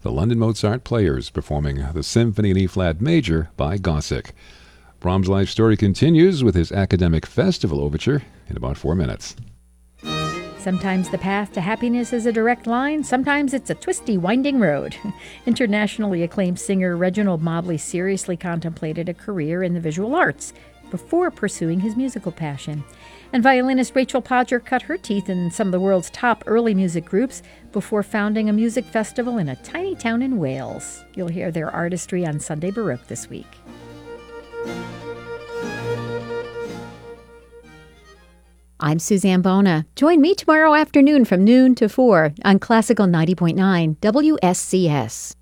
the London Mozart Players performing the Symphony in E-flat Major by Gossek. Brahms' life story continues with his academic festival overture in about 4 minutes. Sometimes the path to happiness is a direct line. Sometimes it's a twisty, winding road. Internationally acclaimed singer Reginald Mobley seriously contemplated a career in the visual arts before pursuing his musical passion. And violinist Rachel Podger cut her teeth in some of the world's top early music groups before founding a music festival in a tiny town in Wales. You'll hear their artistry on Sunday Baroque this week. I'm Suzanne Bona. Join me tomorrow afternoon from noon to 4 on Classical 90.9 WSCS.